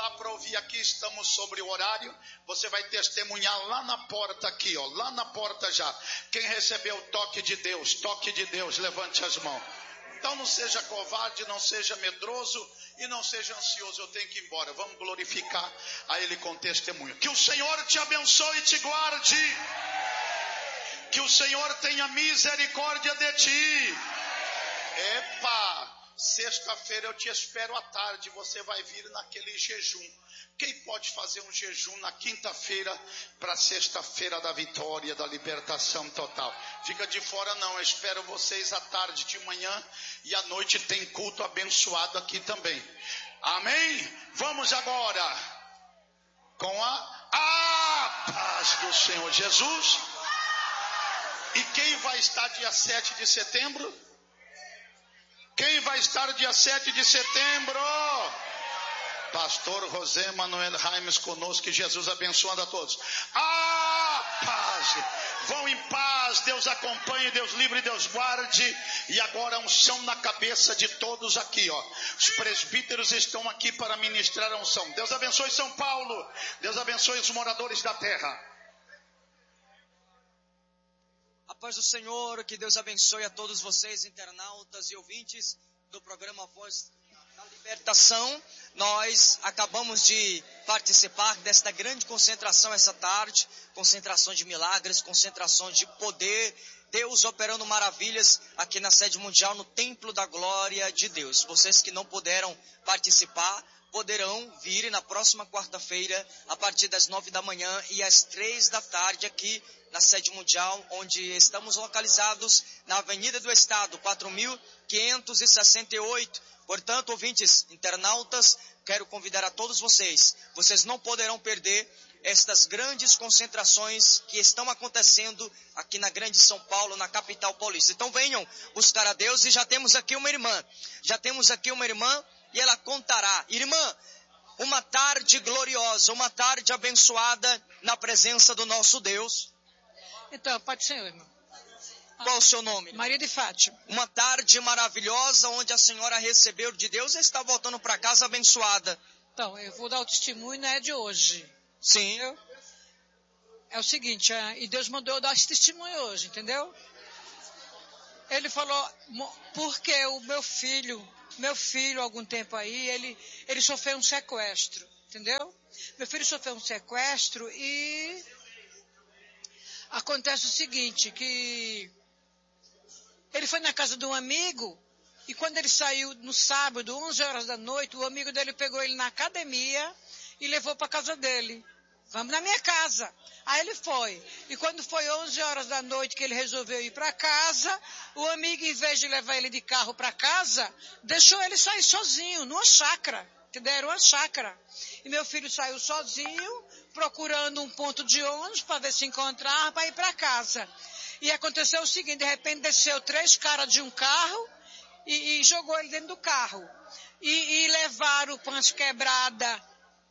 parar para ouvir aqui, estamos sobre o horário. Você vai testemunhar lá na porta aqui, ó, lá na porta já. Quem recebeu o toque de Deus, levante as mãos. Então não seja covarde, não seja medroso e não seja ansioso. Eu tenho que ir embora. Vamos glorificar a Ele com testemunho. Que o Senhor te abençoe e te guarde. Que o Senhor tenha misericórdia de ti. Epa! Sexta-feira eu te espero à tarde. Você vai vir naquele jejum. Quem pode fazer um jejum na quinta-feira para sexta-feira da vitória, da libertação total? Fica de fora não, eu espero vocês à tarde, de manhã e à noite tem culto abençoado aqui também. Amém? Vamos agora com a paz do Senhor Jesus. E quem vai estar dia 7 de setembro? Quem vai estar dia 7 de setembro? Pastor José Manuel Raimes conosco, que Jesus abençoando a todos. Paz! Vão em paz, Deus acompanhe, Deus livre, Deus guarde. E agora a unção na cabeça de todos aqui, ó. Os presbíteros estão aqui para ministrar a unção. Deus abençoe São Paulo, Deus abençoe os moradores da terra. A paz do Senhor, que Deus abençoe a todos vocês, internautas e ouvintes do programa Voz da Libertação. Nós acabamos de participar desta grande concentração essa tarde, concentração de milagres, concentração de poder, Deus operando maravilhas aqui na sede mundial, no Templo da Glória de Deus. Vocês que não puderam participar, poderão vir na próxima quarta-feira, a partir das 9 da manhã e às 3 da tarde, aqui na sede mundial, onde estamos localizados na Avenida do Estado, 4.568. Portanto, ouvintes, internautas, quero convidar a todos vocês. Vocês não poderão perder estas grandes concentrações que estão acontecendo aqui na Grande São Paulo, na capital paulista. Então venham buscar a Deus, e já temos aqui uma irmã. E ela contará. Irmã, uma tarde gloriosa, uma tarde abençoada na presença do nosso Deus. Então, pode ser, irmão. Qual o seu nome? Maria de Fátima. Uma tarde maravilhosa onde a senhora recebeu de Deus e está voltando para casa abençoada. Então, eu vou dar o testemunho, não é de hoje. Sim. É o seguinte, e Deus mandou eu dar esse testemunho hoje, entendeu? Ele falou, porque o meu filho, algum tempo aí, ele sofreu um sequestro, entendeu? Meu filho sofreu um sequestro e acontece o seguinte, que ele foi na casa de um amigo e quando ele saiu no sábado, 11 horas da noite, o amigo dele pegou ele na academia e levou para casa dele. Vamos na minha casa. Aí ele foi. E quando foi 11 horas da noite que ele resolveu ir para casa, o amigo, em vez de levar ele de carro para casa, deixou ele sair sozinho, numa chácara. Entendeu? Era uma chácara. E meu filho saiu sozinho, procurando um ponto de ônibus para ver se encontrava para ir para casa. E aconteceu o seguinte, de repente desceu 3 caras de um carro e jogou ele dentro do carro. E levaram o Ponte Quebrada.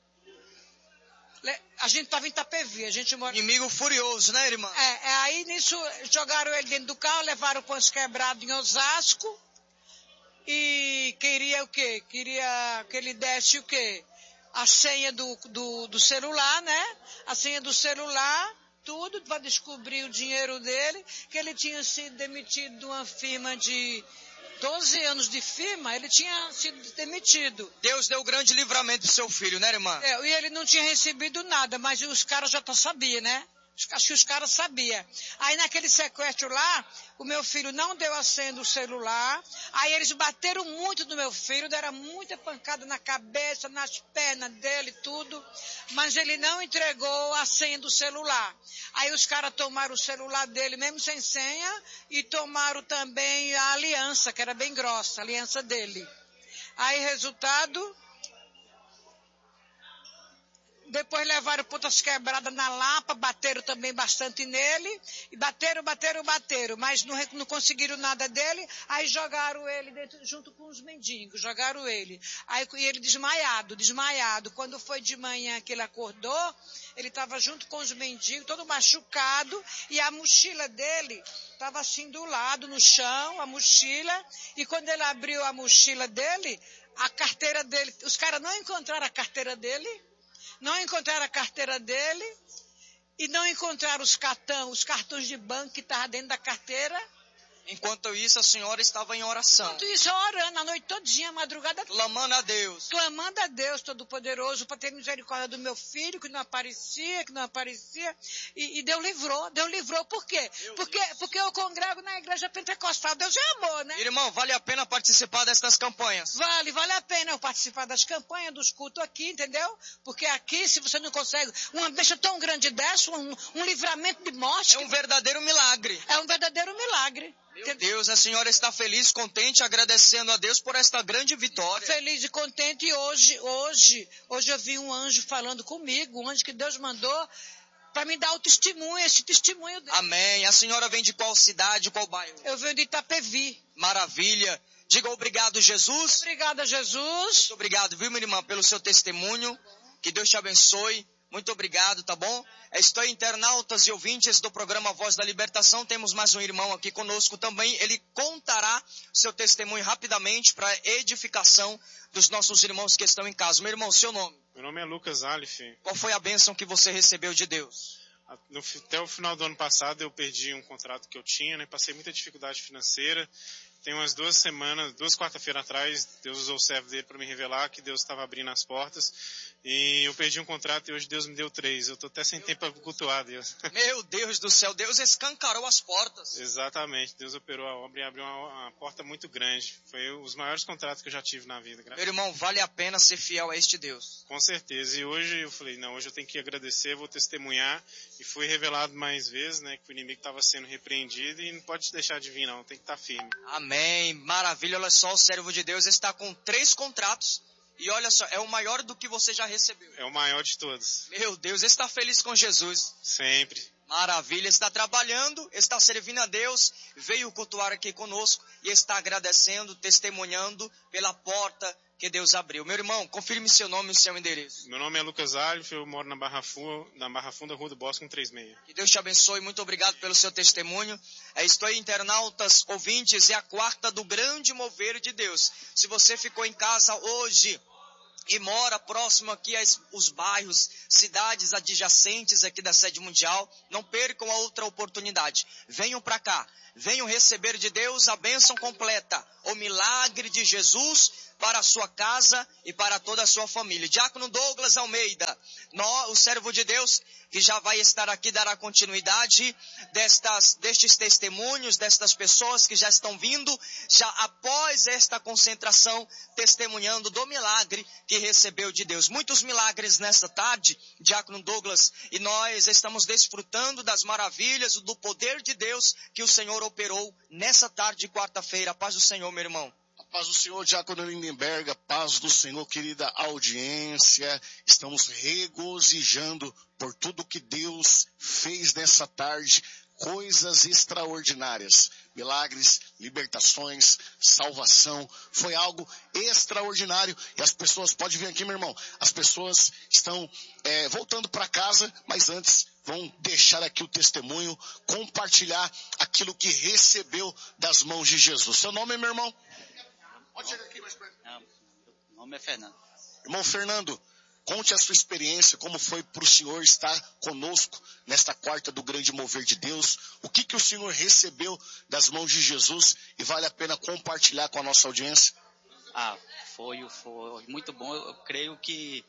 A gente estava em Itapevi, a gente mora... Inimigo furioso, né, irmã? Aí nisso jogaram ele dentro do carro, levaram o Ponte Quebrada em Osasco. E queria o quê? Queria que ele desse o quê? A senha do celular, né? A senha do celular, tudo, para descobrir o dinheiro dele, que ele tinha sido demitido de uma firma de 12 anos de firma, ele tinha sido demitido. Deus deu grande livramento do seu filho, né, irmã? E ele não tinha recebido nada, mas os caras já sabiam, né? Acho que os caras sabiam. Aí naquele sequestro lá, o meu filho não deu a senha do celular. Aí eles bateram muito no meu filho, deram muita pancada na cabeça, nas pernas dele, tudo. Mas ele não entregou a senha do celular. Aí os caras tomaram o celular dele, mesmo sem senha, e tomaram também a aliança, que era bem grossa, a aliança dele. Aí resultado... Depois levaram pontas quebradas na Lapa, bateram também bastante nele, e bateram, mas não conseguiram nada dele, aí jogaram ele dentro, junto com os mendigos, jogaram ele. Aí ele desmaiado. Quando foi de manhã que ele acordou, ele estava junto com os mendigos, todo machucado, e a mochila dele estava assim do lado, no chão, a mochila, e quando ele abriu a mochila dele, a carteira dele, os caras não encontraram a carteira dele, e não encontraram os cartões de banco que estavam dentro da carteira. Enquanto isso, a senhora estava em oração. Enquanto isso, orando a noite todinha, a madrugada toda. Clamando a Deus. Clamando a Deus Todo-Poderoso para ter misericórdia do meu filho, que não aparecia. E Deus livrou. Por quê? Porque eu congrego na igreja pentecostal. Deus é amor, né? Irmão, vale a pena participar destas campanhas? Vale a pena eu participar das campanhas, dos cultos aqui, entendeu? Porque aqui, se você não consegue uma bênção tão grande dessa, um livramento de morte. É um verdadeiro milagre. É um verdadeiro milagre. Meu Deus, a senhora está feliz, contente, agradecendo a Deus por esta grande vitória. Feliz e contente. E hoje eu vi um anjo falando comigo, um anjo que Deus mandou para me dar o testemunho, esse testemunho dele. Amém. A senhora vem de qual cidade, qual bairro? Eu venho de Itapevi. Maravilha. Diga obrigado, Jesus. Obrigada, Jesus. Muito obrigado, viu, minha irmã, pelo seu testemunho. Que Deus te abençoe. Muito obrigado, tá bom? Estou internautas e ouvintes do programa Voz da Libertação. Temos mais um irmão aqui conosco também. Ele contará seu testemunho rapidamente para edificação dos nossos irmãos que estão em casa. Meu irmão, seu nome? Meu nome é Lucas Alif. Qual foi a bênção que você recebeu de Deus? Até o final do ano passado eu perdi um contrato que eu tinha, né? Passei muita dificuldade financeira. Tem umas 2 quarta-feiras atrás, Deus usou o servo dele para me revelar que Deus estava abrindo as portas. E eu perdi um contrato e hoje Deus me deu 3. Eu estou até sem tempo para cultuar Deus. Meu Deus do céu, Deus escancarou as portas. Exatamente, Deus operou a obra e abriu uma porta muito grande. Foi os maiores contratos que eu já tive na vida. Meu irmão, vale a pena ser fiel a este Deus. Com certeza. E hoje eu falei, não, hoje eu tenho que agradecer, vou testemunhar. E foi revelado mais vezes, né, que o inimigo estava sendo repreendido e não pode deixar de vir não, tem que estar firme. Amém, maravilha. Olha só, o servo de Deus está com 3 contratos. E olha só, é o maior do que você já recebeu. É o maior de todos. Meu Deus, está feliz com Jesus. Sempre. Maravilha, está trabalhando, está servindo a Deus, veio cultuar aqui conosco e está agradecendo, testemunhando pela porta que Deus abriu. Meu irmão, confirme seu nome e seu endereço. Meu nome é Lucas Alif, eu moro na Barra Funda, Rua do Bosque, 136. Que Deus te abençoe, muito obrigado pelo seu testemunho. Estou aí, internautas, ouvintes, é a quarta do grande mover de Deus. Se você ficou em casa hoje e mora próximo aqui aos bairros, cidades adjacentes aqui da sede mundial, não percam a outra oportunidade. Venham para cá, venham receber de Deus a bênção completa, o milagre de Jesus para a sua casa e para toda a sua família. Diácono Douglas Almeida, o servo de Deus, que já vai estar aqui, dará continuidade destes testemunhos, destas pessoas que já estão vindo, já após esta concentração, testemunhando do milagre que recebeu de Deus. Muitos milagres nesta tarde, Diácono Douglas, e nós estamos desfrutando das maravilhas, do poder de Deus que o Senhor operou nessa tarde de quarta-feira. A paz do Senhor, meu irmão. Paz do Senhor, Diácono Lindenberg, a paz do Senhor, querida audiência. Estamos regozijando por tudo que Deus fez nessa tarde, coisas extraordinárias, milagres, libertações, salvação, foi algo extraordinário. E as pessoas, pode vir aqui, meu irmão, as pessoas estão voltando para casa, mas antes vão deixar aqui o testemunho, compartilhar aquilo que recebeu das mãos de Jesus. Seu nome, meu irmão? Pode chegar aqui mais perto. Meu nome é Fernando. Irmão Fernando, conte a sua experiência, como foi para o senhor estar conosco nesta quarta do grande mover de Deus. O que o senhor recebeu das mãos de Jesus e vale a pena compartilhar com a nossa audiência? Foi muito bom. Eu creio que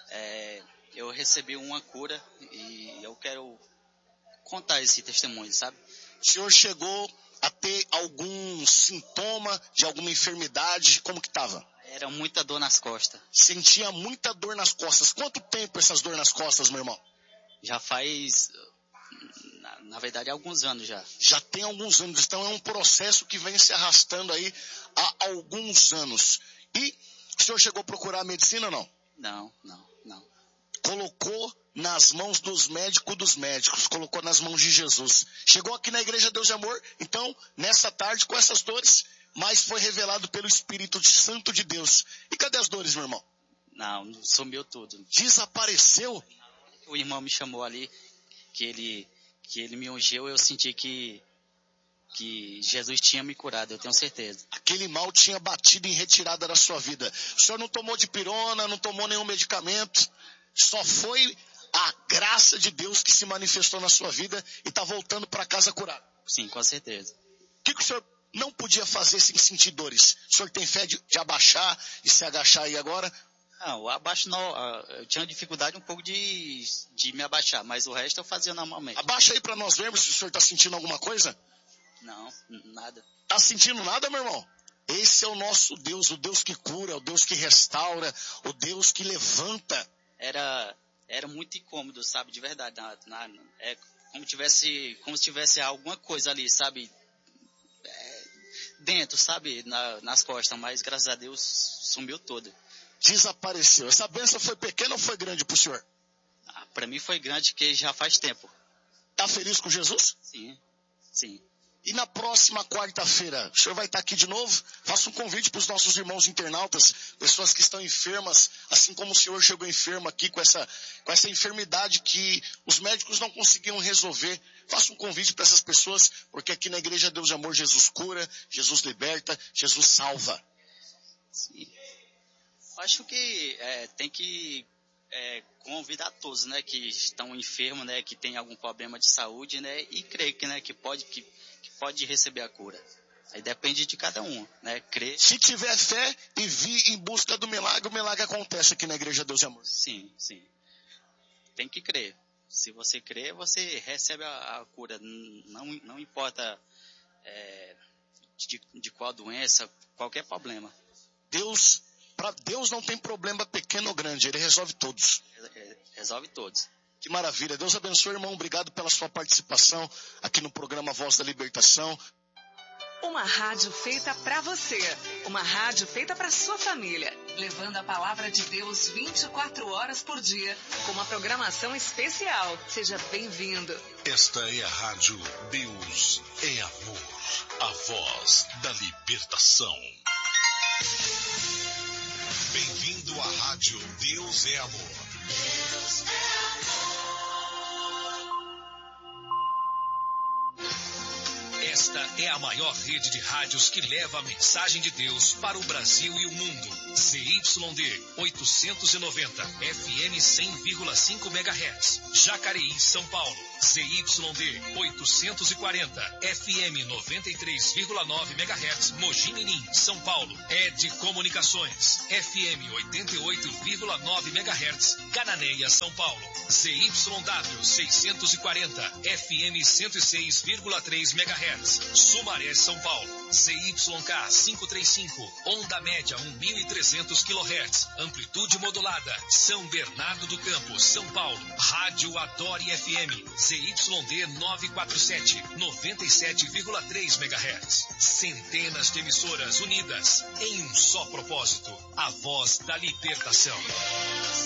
eu recebi uma cura e eu quero contar esse testemunho, sabe? O senhor chegou a ter algum sintoma de alguma enfermidade? Como que estava? Era muita dor nas costas. Sentia muita dor nas costas. Quanto tempo essas dores nas costas, meu irmão? Já faz, na verdade, alguns anos já. Já tem alguns anos. Então é um processo que vem se arrastando aí há alguns anos. E o senhor chegou a procurar a medicina ou não? Não. Colocou nas mãos dos médicos, colocou nas mãos de Jesus. Chegou aqui na Igreja Deus de Amor, então, nessa tarde, com essas dores, mas foi revelado pelo Espírito Santo de Deus. E cadê as dores, meu irmão? Não, sumiu tudo. Desapareceu? O irmão me chamou ali, que ele me ungiu, eu senti que que Jesus tinha me curado, eu tenho certeza. Aquele mal tinha batido em retirada da sua vida. O senhor não tomou dipirona, não tomou nenhum medicamento. Só foi a graça de Deus que se manifestou na sua vida e está voltando para casa curado. Sim, com certeza. O que o senhor não podia fazer sem sentir dores? O senhor tem fé de abaixar e se agachar aí agora? Não, abaixo não. Eu tinha dificuldade um pouco de me abaixar, mas o resto eu fazia normalmente. Abaixa aí para nós vermos se o senhor está sentindo alguma coisa. Não, nada. Tá sentindo nada, meu irmão? Esse é o nosso Deus, o Deus que cura, o Deus que restaura, o Deus que levanta. Era muito incômodo, sabe, de verdade. É como se tivesse alguma coisa ali, sabe, dentro, sabe, nas costas, mas graças a Deus sumiu todo. Desapareceu. Essa bênção foi pequena ou foi grande pro senhor? Para mim foi grande, porque já faz tempo. Tá feliz com Jesus? Sim, sim. E na próxima quarta-feira, o senhor vai estar aqui de novo? Faça um convite para os nossos irmãos internautas, pessoas que estão enfermas, assim como o senhor chegou enfermo aqui com essa enfermidade que os médicos não conseguiam resolver. Faça um convite para essas pessoas, porque aqui na Igreja Deus de Amor, Jesus cura, Jesus liberta, Jesus salva. Sim. Acho que tem que convidar todos, né, que estão enfermos, né, que tem algum problema de saúde, né, e creio que pode receber a cura. Aí depende de cada um, né? Crer. Se tiver fé e vir em busca do milagre, o milagre acontece aqui na Igreja Deus e Amor. Sim, sim. Tem que crer. Se você crer, você recebe a cura. Não importa de qual doença, qualquer problema. Para Deus não tem problema pequeno ou grande, Ele resolve todos. Resolve todos. Que maravilha. Deus abençoe, irmão. Obrigado pela sua participação aqui no programa Voz da Libertação. Uma rádio feita para você. Uma rádio feita para sua família. Levando a palavra de Deus 24 horas por dia. Com uma programação especial. Seja bem-vindo. Esta é a rádio Deus é Amor. A voz da libertação. Bem-vindo à rádio Deus é Amor. Deus é amor. Esta é a maior rede de rádios que leva a mensagem de Deus para o Brasil e o mundo. ZYD 890, FM 100,5 MHz. Jacareí, São Paulo. ZYD 840, FM 93,9 MHz. Mogi Mirim, São Paulo. ED Comunicações, FM 88,9 MHz. Cananéia, São Paulo. ZYW 640, FM 106,3 MHz. Sumaré, São Paulo. ZYK 535, onda média 1.300 kHz, amplitude modulada, São Bernardo do Campo, São Paulo. Rádio Adore FM, ZYD 947, 97,3 MHz. Centenas de emissoras unidas em um só propósito, a voz da libertação.